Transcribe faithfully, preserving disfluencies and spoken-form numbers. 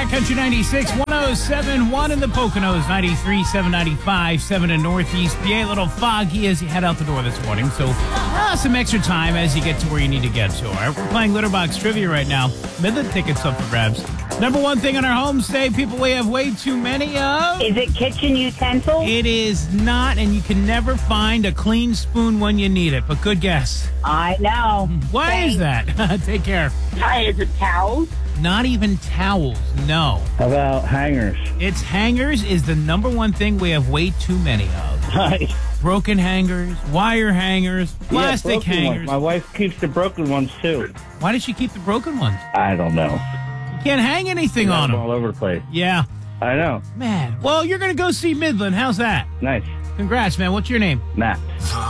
Country ninety-six, one oh seven point one in the Poconos, ninety-three point seven, ninety-five point seven in Northeast P A. A little foggy as you head out the door this morning, so uh, some extra time as you get to where you need to get to. All right, we're playing Litterbox Trivia right now. Midland tickets up for grabs. Number one thing on our home state, people we have way too many of. Is it kitchen utensils? It is not, and you can never find a clean spoon when you need it, but good guess. I know. Why Thanks. is that? Take care. Hi, is it towels? Not even towels, no. How about hangers? It's hangers is the number one thing we have way too many of. Nice. Broken hangers, wire hangers, plastic yeah, broken hangers. ones. My wife keeps the broken ones, too. Why does she keep the broken ones? I don't know. You can't hang anything They got on them them. all over the place. Yeah. I know. Man. Well, you're going to go see Midland. How's that? Nice. Congrats, man. What's your name? Matt.